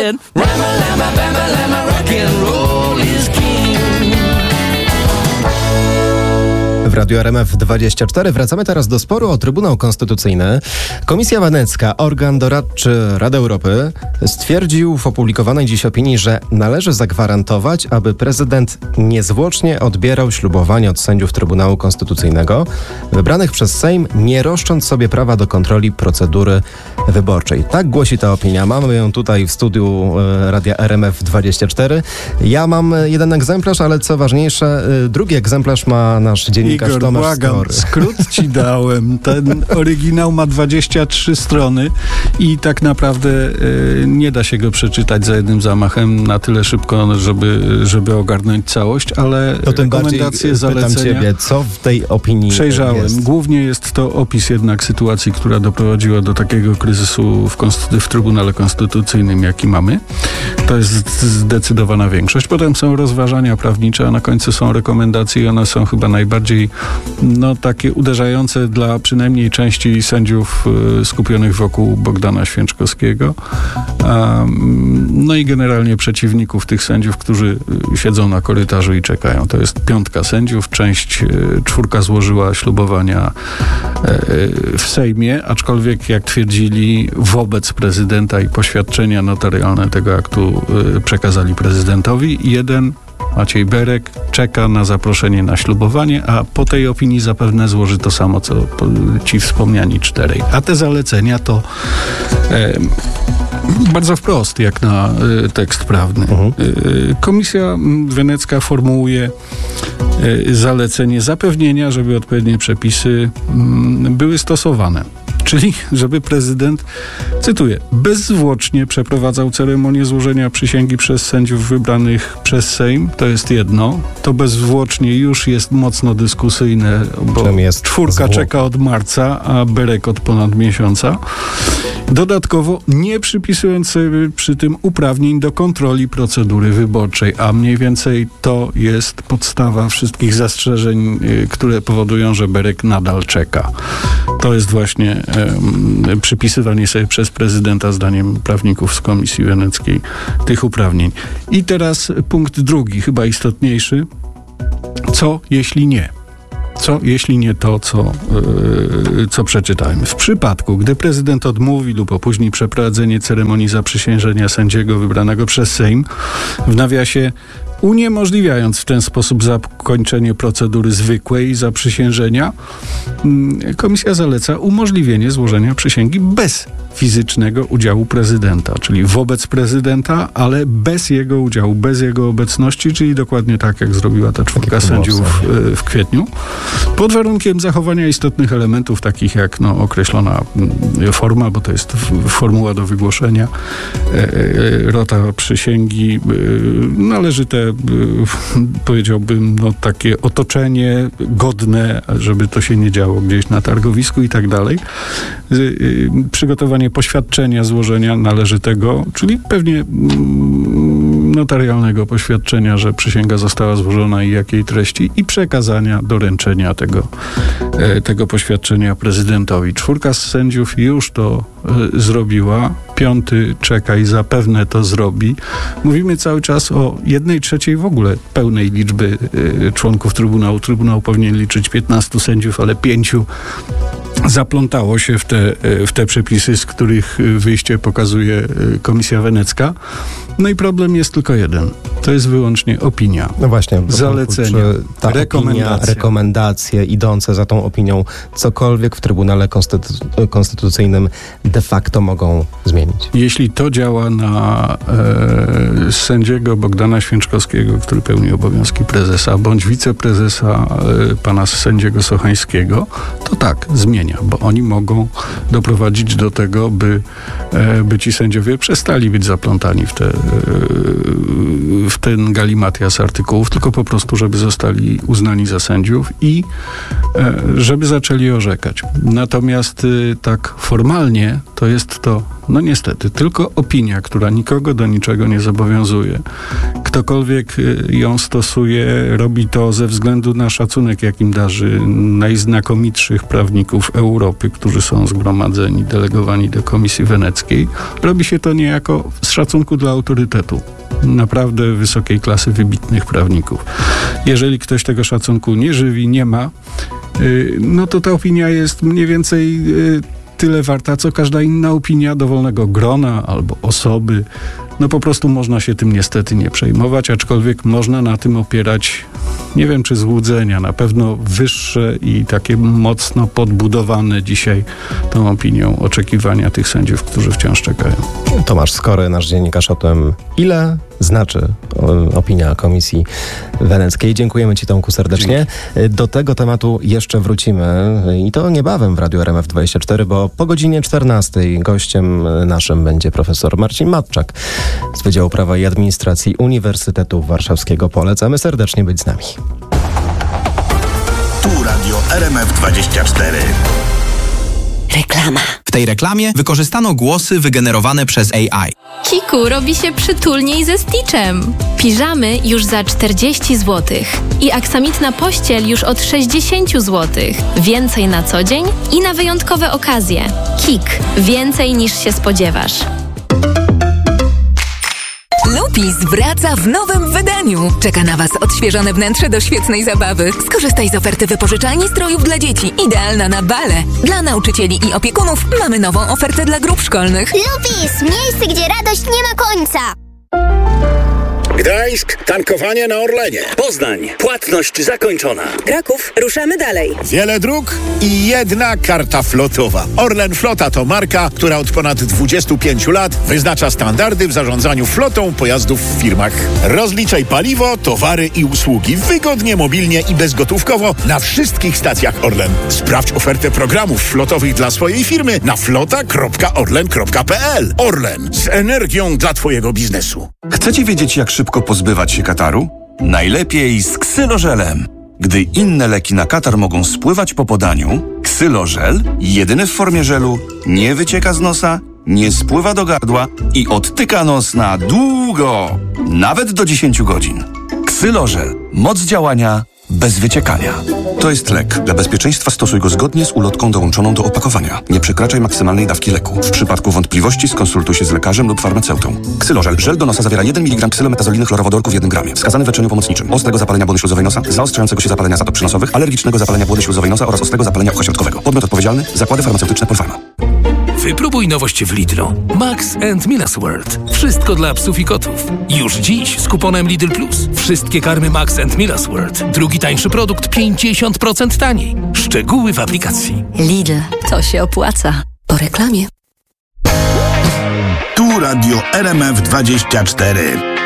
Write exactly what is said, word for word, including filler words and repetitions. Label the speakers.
Speaker 1: jeden. Rama, lama, bama, lama, rock and roll is king.
Speaker 2: W Radiu R M F dwadzieścia cztery wracamy teraz do sporu o Trybunał Konstytucyjny. Komisja Wenecka, organ doradczy Rady Europy, stwierdził w opublikowanej dziś opinii, że należy zagwarantować, aby prezydent niezwłocznie odbierał ślubowanie od sędziów Trybunału Konstytucyjnego wybranych przez Sejm, nie roszcząc sobie prawa do kontroli procedury wyborczej. Tak głosi ta opinia. Mamy ją tutaj w studiu Radia R M F dwadzieścia cztery. Ja mam jeden egzemplarz, ale co ważniejsze, drugi egzemplarz ma nasz dziennikarz
Speaker 3: Igor,
Speaker 2: Tomasz
Speaker 3: błagam,
Speaker 2: Skory.
Speaker 3: skrót ci dałem. Ten oryginał ma dwadzieścia trzy strony i tak naprawdę y, nie da się go przeczytać za jednym zamachem na tyle szybko, żeby, żeby ogarnąć całość, ale
Speaker 2: To tym bardziej
Speaker 3: rekomendacje,
Speaker 2: pytam
Speaker 3: zalecenia...
Speaker 2: ciebie, co w tej opinii
Speaker 3: Przejrzałem.
Speaker 2: jest?
Speaker 3: Głównie jest to opis jednak sytuacji, która doprowadziła do takiego kryzysu w, konstytu- w Trybunale Konstytucyjnym, jaki mamy. To jest zdecydowana większość. Potem są rozważania prawnicze, a na końcu są rekomendacje i one są chyba najbardziej no, takie uderzające dla przynajmniej części sędziów y, skupionych wokół Bogdana Święczkowskiego. A, no i generalnie przeciwników tych sędziów, którzy y, siedzą na korytarzu i czekają. To jest piątka sędziów. Część, y, czwórka złożyła ślubowania y, w Sejmie, aczkolwiek jak twierdzili wobec prezydenta i poświadczenia notarialne tego aktu y, przekazali prezydentowi. Jeden Maciej Berek czeka na zaproszenie na ślubowanie, a po tej opinii zapewne złoży to samo, co ci wspomniani czterej. A te zalecenia to e, bardzo wprost, jak na e, tekst prawny. Uh-huh. E, Komisja Wenecka formułuje e, zalecenie zapewnienia, żeby odpowiednie przepisy m, były stosowane. Czyli, żeby prezydent, cytuję, bezzwłocznie przeprowadzał ceremonię złożenia przysięgi przez sędziów wybranych przez Sejm. To jest jedno. To bezzwłocznie już jest mocno dyskusyjne, bo
Speaker 2: jest
Speaker 3: czwórka
Speaker 2: zwłoka?
Speaker 3: czeka od marca, a Berek od ponad miesiąca. Dodatkowo nie przypisując sobie przy tym uprawnień do kontroli procedury wyborczej, a mniej więcej to jest podstawa wszystkich zastrzeżeń, które powodują, że Berek nadal czeka. To jest właśnie um, przypisywanie sobie przez prezydenta, zdaniem prawników z Komisji Weneckiej, tych uprawnień. I teraz punkt drugi, chyba istotniejszy. Co jeśli nie? Co, jeśli nie to, co, yy, co przeczytałem? W przypadku, gdy prezydent odmówi lub opóźni przeprowadzenie ceremonii zaprzysiężenia sędziego wybranego przez Sejm, w nawiasie uniemożliwiając w ten sposób zakończenie procedury zwykłej zaprzysiężenia, komisja zaleca umożliwienie złożenia przysięgi bez fizycznego udziału prezydenta, czyli wobec prezydenta, ale bez jego udziału, bez jego obecności, czyli dokładnie tak, jak zrobiła ta czwórka sędziów w, w kwietniu, pod warunkiem zachowania istotnych elementów, takich jak no, określona forma, bo to jest formuła do wygłoszenia, rota przysięgi, należyte, powiedziałbym, no, takie otoczenie godne, żeby to się nie działo gdzieś na targowisku i tak dalej. Przygotowanie poświadczenia złożenia należytego, czyli pewnie notarialnego poświadczenia, że przysięga została złożona i jakiej treści, i przekazania, doręczenia tego, tego poświadczenia prezydentowi. Czwórka z sędziów już to y, zrobiła. Piąty czeka i zapewne to zrobi. Mówimy cały czas o jednej trzeciej w ogóle pełnej liczby y, członków Trybunału. Trybunał powinien liczyć piętnastu sędziów, ale pięciu zaplątało się w te, w te przepisy, z których wyjście pokazuje Komisja Wenecka. No i problem jest tylko jeden. To jest wyłącznie opinia.
Speaker 2: No właśnie.
Speaker 3: Zalecenia,
Speaker 2: czy ta
Speaker 3: rekomendacja.
Speaker 2: Opinia, rekomendacje idące za tą opinią cokolwiek w Trybunale Konstytu- Konstytucyjnym de facto mogą zmienić?
Speaker 3: Jeśli to działa na e, sędziego Bogdana Święczkowskiego, który pełni obowiązki prezesa, bądź wiceprezesa e, pana sędziego Sochańskiego, to tak, zmienia, bo oni mogą doprowadzić do tego, by, e, by ci sędziowie przestali być zaplątani w, te, e, w ten galimatias artykułów, tylko po prostu, żeby zostali uznani za sędziów i e, żeby zaczęli orzekać. Natomiast e, tak formalnie to jest to No niestety, tylko opinia, która nikogo do niczego nie zobowiązuje. Ktokolwiek ją stosuje, robi to ze względu na szacunek, jakim darzy najznakomitszych prawników Europy, którzy są zgromadzeni, delegowani do Komisji Weneckiej. Robi się to niejako z szacunku dla autorytetu naprawdę wysokiej klasy, wybitnych prawników. Jeżeli ktoś tego szacunku nie żywi, nie ma, no to ta opinia jest mniej więcej tyle warta, co każda inna opinia dowolnego grona albo osoby. No po prostu można się tym niestety nie przejmować, aczkolwiek można na tym opierać, nie wiem czy złudzenia, na pewno wyższe i takie mocno podbudowane dzisiaj tą opinią oczekiwania tych sędziów, którzy wciąż czekają.
Speaker 2: Tomasz Skory, nasz dziennikarz, o tym, ile znaczy opinia Komisji Weneckiej. Dziękujemy Ci, Tomku, serdecznie. Dzięki. Do tego tematu jeszcze wrócimy i to niebawem w Radiu R M F dwadzieścia cztery, bo po godzinie czternastej gościem naszym będzie profesor Marcin Matczak z Wydziału Prawa i Administracji Uniwersytetu Warszawskiego. Polecamy serdecznie być z nami.
Speaker 4: Tu Radio R M F dwadzieścia cztery.
Speaker 5: Reklama.
Speaker 6: W tej reklamie wykorzystano głosy wygenerowane przez A I.
Speaker 7: Kiku robi się przytulniej ze Stitchem. Piżamy już za czterdzieści złotych i aksamitna pościel już od sześćdziesiąt złotych. Więcej na co dzień i na wyjątkowe okazje. Kik. Więcej niż się spodziewasz.
Speaker 5: Lupis wraca w nowym wydaniu. Czeka na Was odświeżone wnętrze do świetnej zabawy. Skorzystaj z oferty wypożyczalni strojów dla dzieci. Idealna na bale. Dla nauczycieli i opiekunów mamy nową ofertę dla grup szkolnych.
Speaker 8: Lupis, miejsce, gdzie radość nie ma końca.
Speaker 4: Gdańsk, tankowanie na Orlenie.
Speaker 9: Poznań, płatność zakończona.
Speaker 10: Kraków, ruszamy dalej.
Speaker 4: Wiele dróg i jedna karta flotowa. Orlen Flota to marka, która od ponad dwudziestu pięciu lat wyznacza standardy w zarządzaniu flotą pojazdów w firmach. Rozliczaj paliwo, towary i usługi wygodnie, mobilnie i bezgotówkowo na wszystkich stacjach Orlen. Sprawdź ofertę programów flotowych dla swojej firmy na flota kropka orlen kropka p l. Orlen, z energią dla Twojego biznesu.
Speaker 11: Chcecie wiedzieć, jak szybko pozbywać się kataru? Najlepiej z ksylożelem. Gdy inne leki na katar mogą spływać po podaniu, ksylożel, jedyny w formie żelu, nie wycieka z nosa, nie spływa do gardła i odtyka nos na długo, nawet do dziesięciu godzin. Ksylożel. Moc działania bez wyciekania. To jest lek. Dla bezpieczeństwa stosuj go zgodnie z ulotką dołączoną do opakowania. Nie przekraczaj maksymalnej dawki leku. W przypadku wątpliwości skonsultuj się z lekarzem lub farmaceutą. Ksylożel. Żel do nosa zawiera jeden miligram ksylometazoliny chlorowodorku w jednym gramie. Wskazany w leczeniu pomocniczym. Ostrego zapalenia błony śluzowej nosa, zaostrzającego się zapalenia zatop przynosowych, alergicznego zapalenia błony śluzowej nosa oraz ostrego zapalenia ucha środkowego. Podmiot odpowiedzialny. Zakłady farmaceutyczne Polpharma.
Speaker 9: Wypróbuj nowość w Lidlu. Max and Milas World. Wszystko dla psów i kotów. Już dziś z kuponem Lidl Plus. Wszystkie karmy Max and Milas World. Drugi tańszy produkt pięćdziesiąt procent taniej. Szczegóły w aplikacji.
Speaker 5: Lidl. To się opłaca. Po reklamie.
Speaker 4: Tu Radio R M F dwadzieścia cztery.